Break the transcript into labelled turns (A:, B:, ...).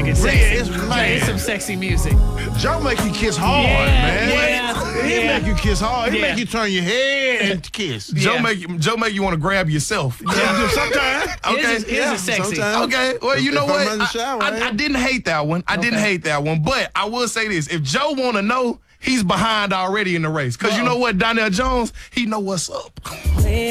A: music is sexy. It's some sexy music.
B: Joe make you kiss hard, man. He make you kiss hard. He make you turn your head and kiss.
C: Joe make you want to grab yourself.
B: Sometimes.
C: Okay.
A: It is sexy.
B: Sometimes.
C: Okay. Well, you know what?
B: Shower,
C: I didn't hate that one. I didn't hate that one. But I will say this: if Joe want to know, he's behind already in the race. Because you know what, Donnell Jones, he know what's up.